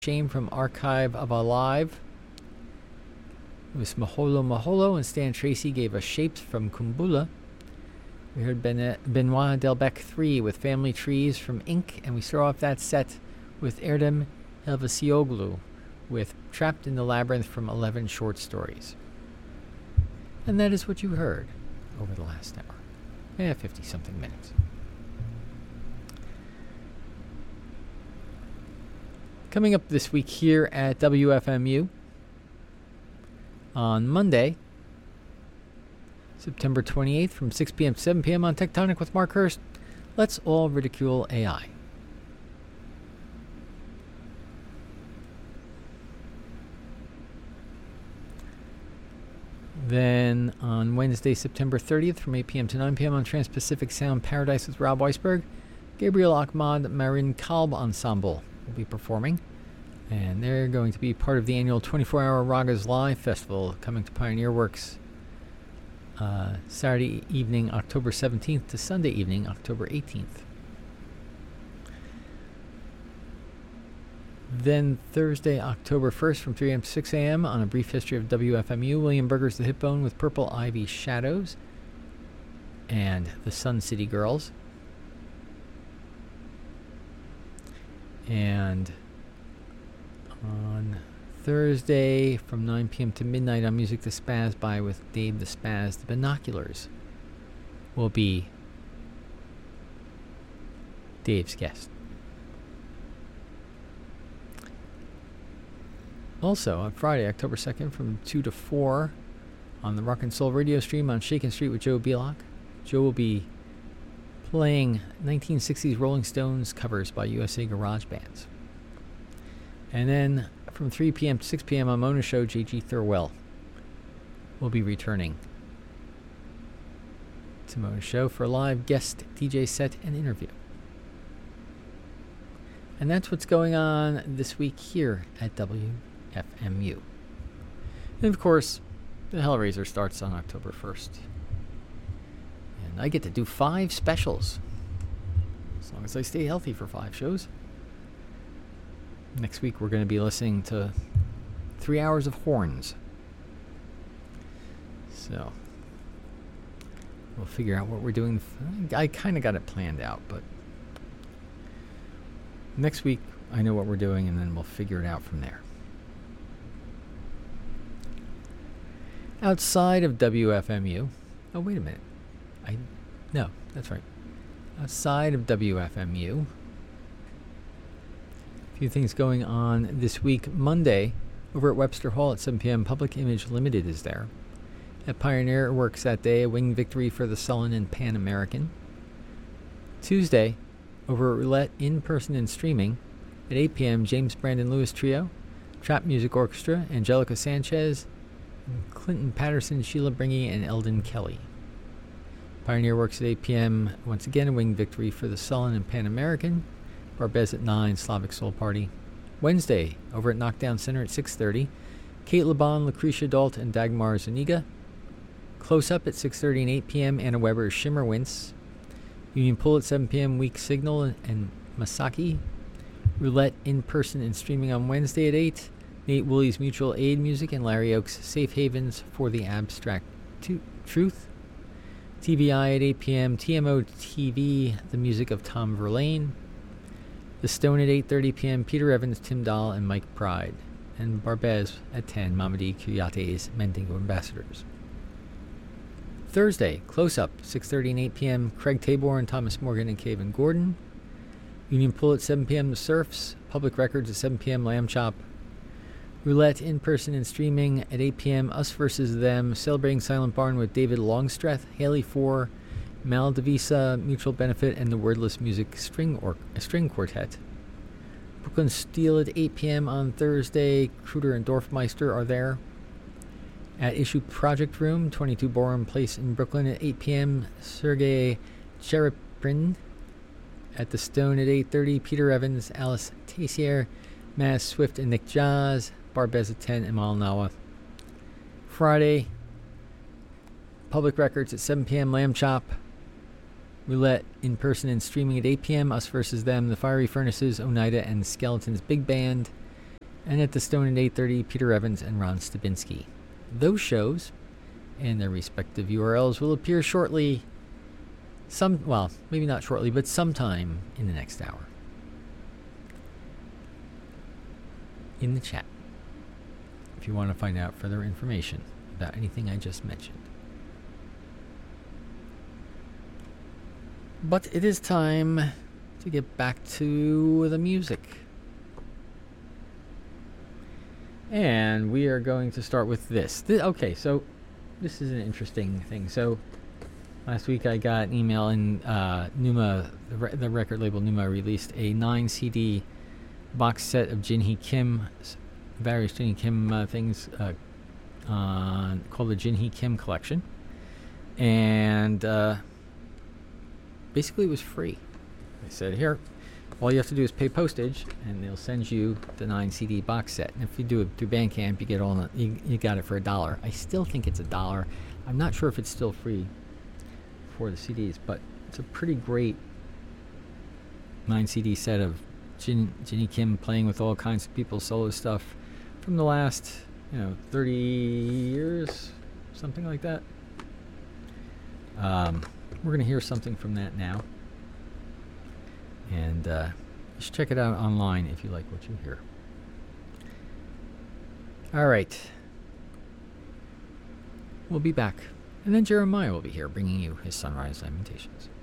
Shame from Archive of Alive. It was Maholo Maholo, and Stan Tracy gave us Shapes from Kumbula. We heard Benoit Delbecq 3 with Family Trees from Ink, and we start off that set with Erdem Elvasioglu with Trapped in the Labyrinth from 11 Short Stories. And that is what you heard over the last hour. 50-something minutes. Coming up this week here at WFMU on Monday, September 28th from 6 p.m. to 7 p.m. on Tectonic with Mark Hurst, let's all ridicule AI. Then on Wednesday, September 30th from 8 p.m. to 9 p.m. on Trans-Pacific Sound Paradise with Rob Weisberg, Gabriel Ahmad Marin Kalb Ensemble will be performing. And they're going to be part of the annual 24-hour Ragas Live Festival coming to Pioneer Works Saturday evening, October 17th to Sunday evening, October 18th. Then Thursday, October 1st from 3 a.m. to 6 a.m. on A Brief History of WFMU, William Berger's The Hipbone with Purple Ivy Shadows and the Sun City Girls. And on Thursday from 9 p.m. to midnight on Music to Spaz by with Dave the Spaz, The Binoculars will be Dave's guest. Also on Friday, October 2nd from 2 to 4 on the Rock and Soul radio stream on Shakin' Street with Joe Belak. Joe will be playing 1960s Rolling Stones covers by USA Garage Bands. And then from 3 p.m. to 6 p.m. on Mona Show, J.G. Thurwell will be returning to Mona Show for a live guest DJ set and interview. And that's what's going on this week here at WFMU. And of course, the Hellraiser starts on October 1st. And I get to do 5 specials, as long as I stay healthy for 5 shows. Next week, we're going to be listening to 3 hours of horns. So, we'll figure out what we're doing. I kind of got it planned out, but next week, I know what we're doing, and then we'll figure it out from there. Outside of WFMU, oh, wait a minute. No, that's right. Outside of WFMU, few things going on this week. Monday, over at Webster Hall at 7 p.m., Public Image Limited is there. At Pioneer Works that day, a winged victory for the Sullen and Pan American. Tuesday, over at Roulette in person and streaming, at 8 p.m., James Brandon Lewis Trio, Trap Music Orchestra, Angelica Sanchez, Clinton Patterson, Sheila Bringy, and Eldon Kelly. Pioneer Works at 8 p.m., once again, a winged victory for the Sullen and Pan American. Barbez at 9, Slavic Soul Party. Wednesday, over at Knockdown Center at 6:30, Kate Laban, Lucretia Dalt, and Dagmar Zuniga. Close Up at 6:30 and 8 p.m., Anna Weber's Shimmer Wince. Union Pool at 7 p.m., Weak Signal and Masaki. Roulette in person and streaming on Wednesday at 8. Nate Woolley's Mutual Aid Music and Larry Oak's Safe Havens for the Abstract Truth. TVI at 8 p.m., TMO TV, the music of Tom Verlaine. The Stone at 8:30 p.m., Peter Evans, Tim Dahl, and Mike Pride. And Barbez at 10, Mamadi Kuyate's Mandingo Ambassadors. Thursday, Close Up, 6:30 and 8 p.m., Craig Tabor and Thomas Morgan and Caven Gordon. Union Pool at 7 p.m., The Surfs. Public Records at 7 p.m., Lamb Chop. Roulette in person and streaming at 8 p.m., Us vs. Them, Celebrating Silent Barn with David Longstreth, Haley 4, Mal Devisa, Mutual Benefit, and the Wordless Music String Quartet. Brooklyn Steel at 8 p.m. on Thursday. Kruder and Dorfmeister are there. At Issue Project Room, 22 Borum Place in Brooklyn at 8 p.m. Sergei Chereprin. At the Stone at 8:30, Peter Evans, Alice Tessier, Maz Swift, and Nick Jazz. Barbez at 10, Amal Nawa. Friday, Public Records at 7 p.m., Lamb Chop. Roulette in person and streaming at 8 p.m., Us vs. Them, The Fiery Furnaces, Oneida, and Skeletons Big Band. And at the Stone at 8:30, Peter Evans and Ron Stabinsky. Those shows and their respective URLs will appear shortly. Maybe not shortly, but sometime in the next hour. In the chat, if you want to find out further information about anything I just mentioned. But it is time to get back to the music. And we are going to start with this. Okay, so this is an interesting thing. So last week I got an email, and Pneuma, the record label Pneuma, released a 9 CD box set of Jinhee Kim, various Jinhee Kim things called the Jinhee Kim Collection. And basically it was free. They said, here, all you have to do is pay postage, and they'll send you the 9 CD box set. And if you do it through Bandcamp, you get you got it for $1. I still think it's $1. I'm not sure if it's still free for the CDs, but it's a pretty great 9 CD set of Jinhee Kim playing with all kinds of people's solo stuff from the last, 30 years, something like that. We're going to hear something from that now. And you should check it out online if you like what you hear. All right. We'll be back. And then Jeremiah will be here bringing you his Sunrise Lamentations.